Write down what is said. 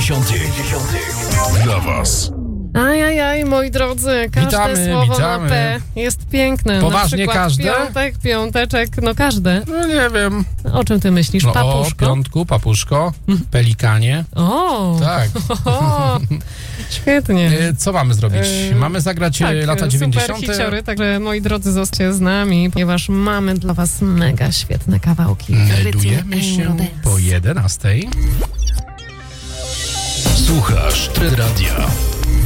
90. Dla was. Ajajaj, moi drodzy, każde słowo na P jest piękne. Poważnie na każde? Piątek, piąteczek, no każde. No nie wiem. O czym ty myślisz? No, Papuszko? o piątku, papuszko, pelikanie. O! Tak. O, świetnie. Co mamy zrobić? Mamy zagrać lata 90. Super hiciory, także moi drodzy, zostańcie z nami, ponieważ mamy dla was mega świetne kawałki. Meldujemy się po 11. Słuchasz Trend Radia.